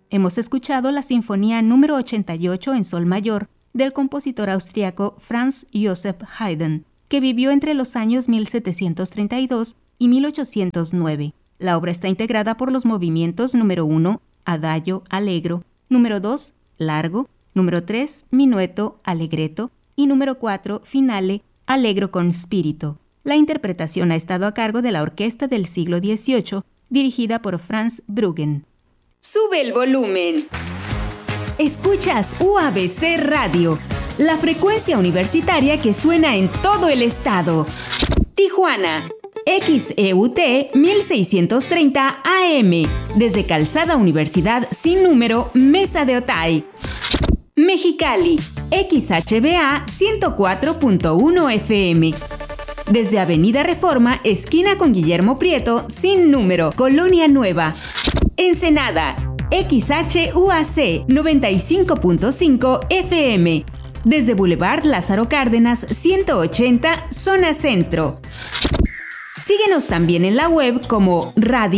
Hemos escuchado la Sinfonía número 88 en Sol mayor del compositor austriaco Franz Joseph Haydn, que vivió entre los años 1732 y 1809. La obra está integrada por los movimientos número 1, Adagio, Allegro, número 2, Largo, número 3, Minueto, Allegretto y número 4, Finale, Allegro con spirito. La interpretación ha estado a cargo de la Orquesta del Siglo XVIII, dirigida por Franz Bruggen. ¡Sube el volumen! Escuchas UABC Radio, la frecuencia universitaria que suena en todo el estado. Tijuana, XEUT 1630 AM, desde Calzada Universidad sin número, Mesa de Otay. Mexicali, XHBA 104.1 FM. Desde Avenida Reforma, esquina con Guillermo Prieto, sin número, Colonia Nueva. Ensenada, XHUAC 95.5 FM. Desde Boulevard Lázaro Cárdenas 180, Zona Centro. Síguenos también en la web como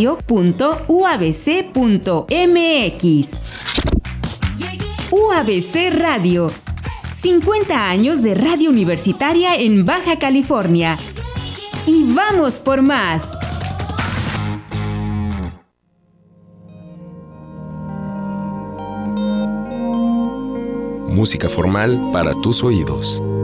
radio.uabc.mx. UABC Radio. 50 años de radio universitaria en Baja California. ¡Y vamos por más! Música formal para tus oídos.